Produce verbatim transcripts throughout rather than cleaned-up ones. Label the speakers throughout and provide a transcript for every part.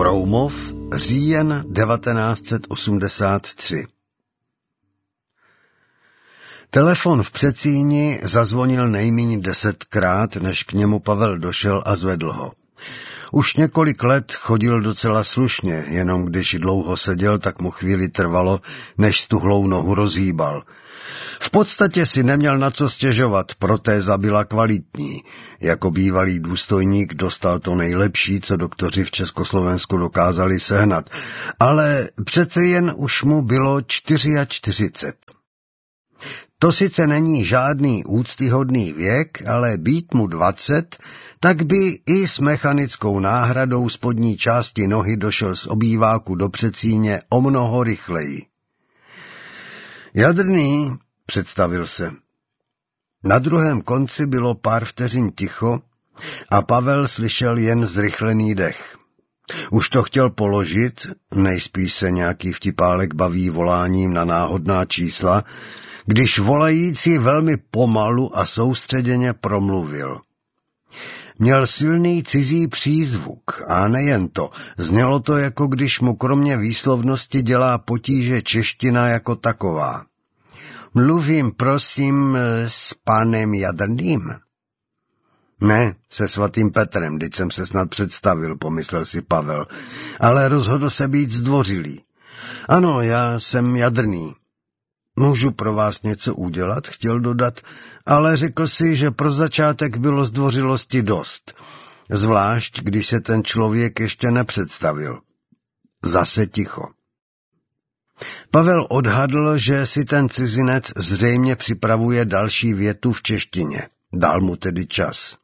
Speaker 1: Vroumov, říjen devatenáct set osmdesát tři. Telefon v předsíni zazvonil nejméně desetkrát, než k němu Pavel došel a zvedl ho. Už několik let chodil docela slušně, jenom když dlouho seděl, tak mu chvíli trvalo, než stuhlou nohu rozhýbal. V podstatě si neměl na co stěžovat, protéza byla kvalitní. Jako bývalý důstojník dostal to nejlepší, co doktoři v Československu dokázali sehnat, ale přece jen už mu bylo čtyřicet čtyři. To sice není žádný úctyhodný věk, ale být mu dvacet, tak by i s mechanickou náhradou spodní části nohy došel z obýváku do předsíně o mnoho rychleji. Jadrný, představil se. Na druhém konci bylo pár vteřin ticho a Pavel slyšel jen zrychlený dech. Už to chtěl položit, nejspíš se nějaký vtipálek baví voláním na náhodná čísla, když volající velmi pomalu a soustředěně promluvil. Měl silný cizí přízvuk a nejen to, znělo to, jako když mu kromě výslovnosti dělá potíže čeština jako taková. Mluvím, prosím, s panem Jadrným. Ne, se svatým Petrem, teď jsem se snad představil, pomyslel si Pavel, ale rozhodl se být zdvořilý. Ano, já jsem Jadrný. Můžu pro vás něco udělat, chtěl dodat, ale řekl si, že pro začátek bylo zdvořilosti dost, zvlášť když se ten člověk ještě nepředstavil. Zase ticho. Pavel odhadl, že si ten cizinec zřejmě připravuje další větu v češtině. Dal mu tedy čas.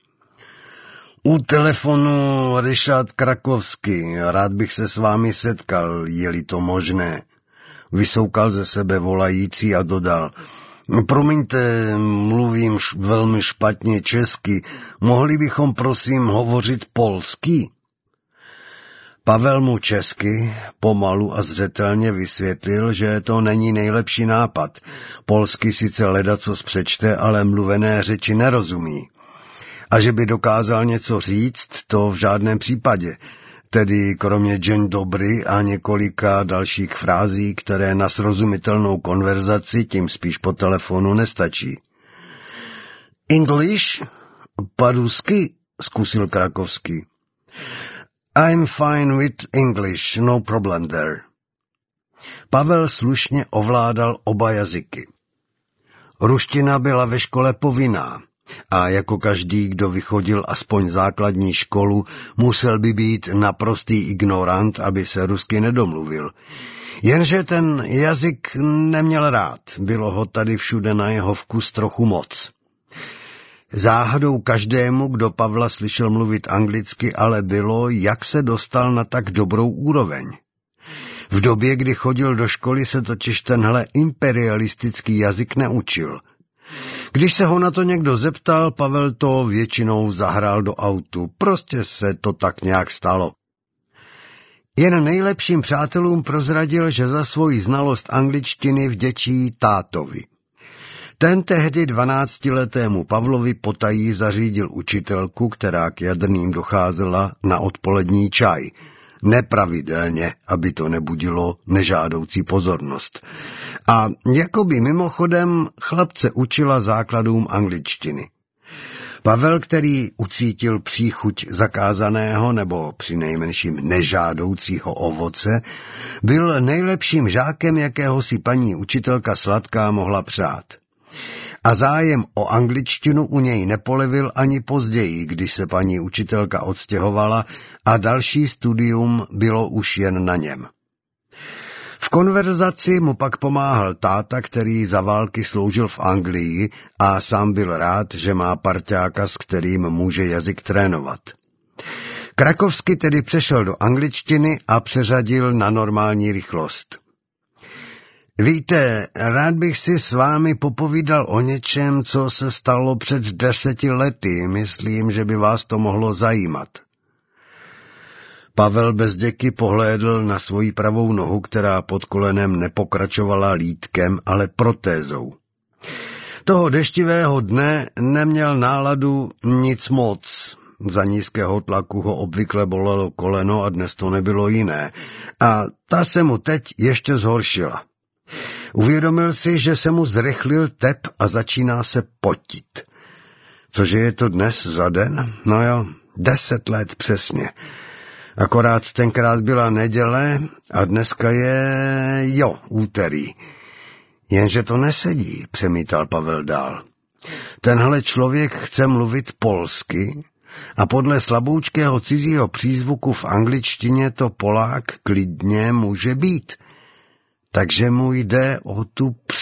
Speaker 1: U telefonu Ryšard Krakovský, rád bych se s vámi setkal, je-li to možné. Vysoukal ze sebe volající a dodal. Promiňte, mluvím š- velmi špatně česky, mohli bychom prosím hovořit polsky? Pavel mu česky pomalu a zřetelně vysvětlil, že to není nejlepší nápad. Polsky sice ledacos přečte, ale mluvené řeči nerozumí. A že by dokázal něco říct, to v žádném případě. Tedy kromě dzień dobry a několika dalších frází, které na srozumitelnou konverzaci, tím spíš po telefonu, nestačí. English? Po-rusky? Zkusil Krakovský. I'm fine with English, no problem there. Pavel slušně ovládal oba jazyky. Ruština byla ve škole povinná. A jako každý, kdo vychodil aspoň základní školu, musel by být naprostý ignorant, aby se rusky nedomluvil. Jenže ten jazyk neměl rád, bylo ho tady všude na jeho vkus trochu moc. Záhadou každému, kdo Pavla slyšel mluvit anglicky, ale bylo, jak se dostal na tak dobrou úroveň. V době, kdy chodil do školy, se totiž tenhle imperialistický jazyk neučil. Když se ho na to někdo zeptal, Pavel to většinou zahrál do autu. Prostě se to tak nějak stalo. Jen nejlepším přátelům prozradil, že za svoji znalost angličtiny vděčí tátovi. Ten tehdy dvanáctiletému Pavlovi potají zařídil učitelku, která k Jadrným docházela na odpolední čaj. Nepravidelně, aby to nebudilo nežádoucí pozornost. A jakoby mimochodem chlapce učila základům angličtiny. Pavel, který ucítil příchuť zakázaného nebo přinejmenším nežádoucího ovoce, byl nejlepším žákem, jakého si paní učitelka Sladká mohla přát. A zájem o angličtinu u něj nepolevil ani později, když se paní učitelka odstěhovala a další studium bylo už jen na něm. V konverzaci mu pak pomáhal táta, který za války sloužil v Anglii a sám byl rád, že má parťáka, s kterým může jazyk trénovat. Krakovský tedy přešel do angličtiny a přeřadil na normální rychlost. Víte, rád bych si s vámi popovídal o něčem, co se stalo před deseti lety. Myslím, že by vás to mohlo zajímat. Pavel bez děky pohlédl na svoji pravou nohu, která pod kolenem nepokračovala lítkem, ale protézou. Toho deštivého dne neměl náladu nic moc. Za nízkého tlaku ho obvykle bolelo koleno a dnes to nebylo jiné. A ta se mu teď ještě zhoršila. Uvědomil si, že se mu zrychlil tep a začíná se potit. Cože je to dnes za den? No jo, deset let přesně. Akorát tenkrát byla neděle a dneska je, jo, úterý. Jenže to nesedí, přemítal Pavel dál. Tenhle člověk chce mluvit polsky a podle slaboučkého cizího přízvuku v angličtině to Polák klidně může být. Takže mu jde o tu